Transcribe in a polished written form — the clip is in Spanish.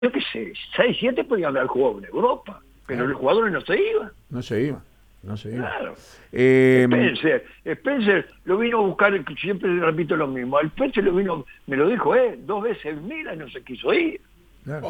yo qué sé, 6, 7 podían haber jugado en Europa, pero los jugadores no se iban. No se iba, no se iba. Claro. Eh, Spencer lo vino a buscar, siempre le repito lo mismo, al Spencer lo vino, me lo dijo, 2 veces el Milan no se quiso ir. claro.